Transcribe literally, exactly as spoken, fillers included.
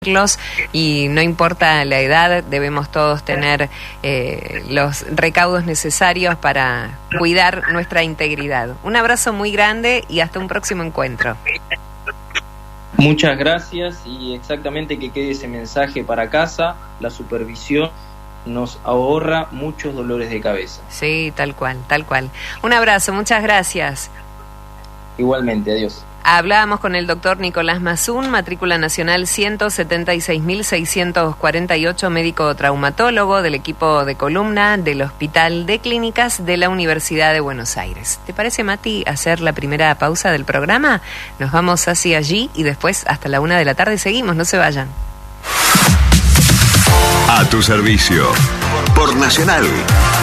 y no importa la edad, debemos todos tener eh, los recaudos necesarios para cuidar nuestra integridad. Un abrazo muy grande y hasta un próximo encuentro. Muchas gracias y exactamente que quede ese mensaje para casa. La supervisión nos ahorra muchos dolores de cabeza. Sí, tal cual, tal cual. Un abrazo, muchas gracias. Igualmente, adiós. Hablábamos con el doctor Nicolás Mazún, matrícula nacional ciento setenta y seis mil seiscientos cuarenta y ocho, médico traumatólogo del equipo de columna del Hospital de Clínicas de la Universidad de Buenos Aires. ¿Te parece, Mati, hacer la primera pausa del programa? Nos vamos hacia allí y después hasta la una de la tarde seguimos, no se vayan. A tu servicio, por Nacional.